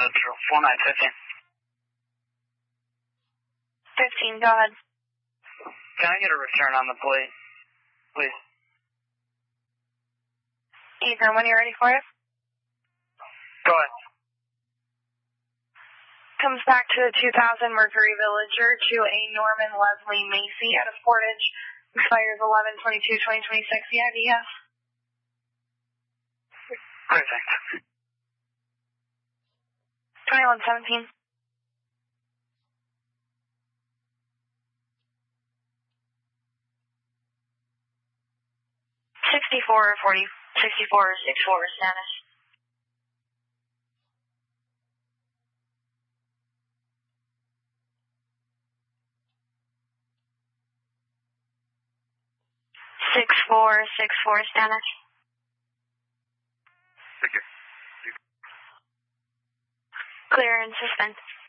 Central, 4915. 15, go ahead. Can I get a return on the plate, please? Ethan, when you're ready for it. Go ahead. Comes back to the 2000 Mercury Villager to a Norman Leslie Macy out of Portage. Expires 11/22/2026. EIDS. Great, thanks. 2117. 64 40 64 64 status. Six four status. Thank you. Clear and suspend.